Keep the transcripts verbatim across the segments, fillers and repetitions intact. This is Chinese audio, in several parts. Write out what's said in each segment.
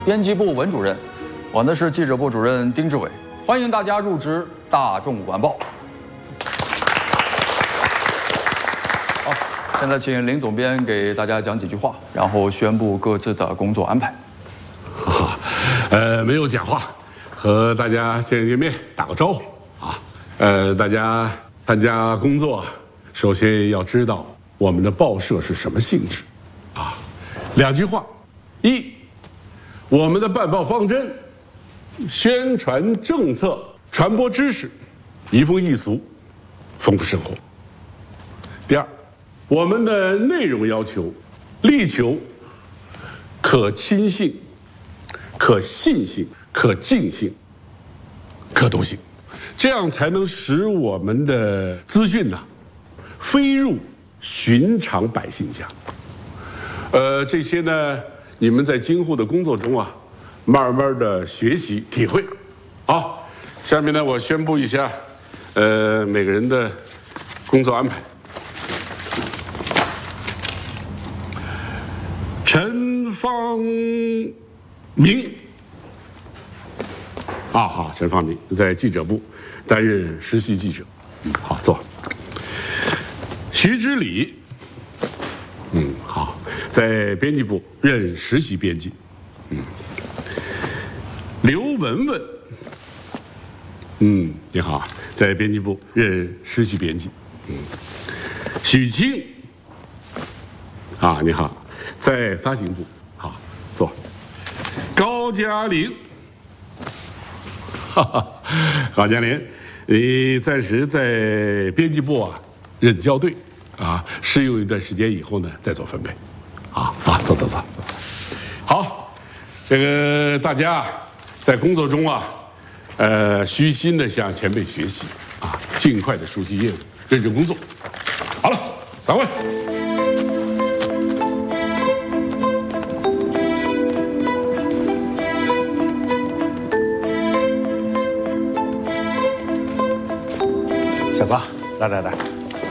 编辑部文主任，我呢是记者部主任丁志伟，欢迎大家入职大众晚报。好，现在请林总编给大家讲几句话，然后宣布各自的工作安排。 哈，呃，没有讲话，和大家见见面，打个招呼啊。呃，大家参加工作，首先要知道我们的报社是什么性质，啊，两句话，一，我们的办报方针，宣传政策，传播知识，移风易俗，丰富生活。第二，我们的内容要求，力求可亲性、可信性、可敬性、可读性，这样才能使我们的资讯呢、啊，飞入寻常百姓家。呃，这些呢，你们在今后的工作中啊，慢慢的学习体会。好，下面呢，我宣布一下，呃，每个人的工作安排。陈方明，啊好，陈方明在记者部担任实习记者，嗯，好坐。徐之礼，嗯，好，在编辑部任实习编辑，嗯。刘文文，嗯，你好，在编辑部任实习编辑，嗯。许清，啊，你好。在发行部，好，坐。高嘉玲，哈哈，高嘉玲，你暂时在编辑部啊任校对，啊，试用一段时间以后呢再做分配，啊啊，走走走走走。好，这个大家在工作中啊，呃，虚心的向前辈学习，啊，尽快的熟悉业务，认真工作。好了，散会。 小高，来来来，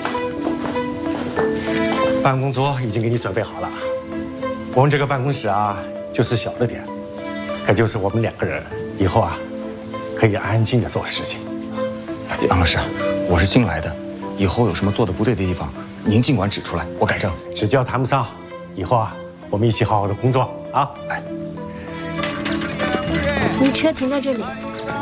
办公桌已经给你准备好了。我们这个办公室啊，就是小了点，可就是我们两个人以后啊，可以安静的做事情。 杨老师，我是新来的，以后有什么做的不对的地方，您尽管指出来，我改正。 指教谈不上，以后啊，我们一起好好的工作啊。来， 你车停在这里。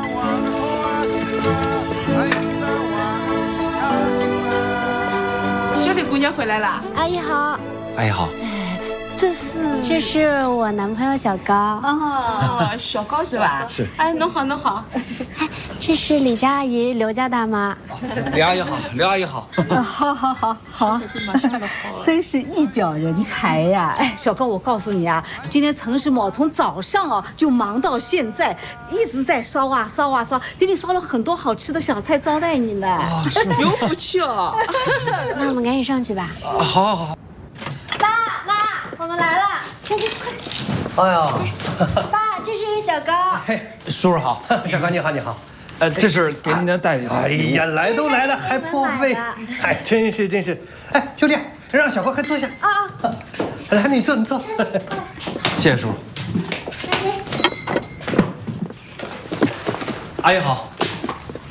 姑娘回来了， 阿姨好。 阿姨好。 这是这是我男朋友小高。 哦，小高是吧？ 是。 哎，侬好，侬好。 哎，这是李家阿姨、刘家大妈。 李阿姨好，刘阿姨好。 好好好好，真是一表人才呀！哎，小高，我告诉你啊，今天陈师母从早上啊就忙到现在，一直在烧啊烧啊烧，给你烧了很多好吃的小菜招待你呢。 有福气哦。 那我们赶紧上去吧。 啊，好好好。 爸妈，我们来了，快快快！ 哎呀， 爸，这是小高。 嘿，叔叔好，小高你好你好。 呃，这是给您的带礼。 哎呀，来都来了还破费，哎，真是真是。哎，兄弟，让小高快坐下。啊啊，来你坐你坐。 谢谢叔叔。 阿姨好。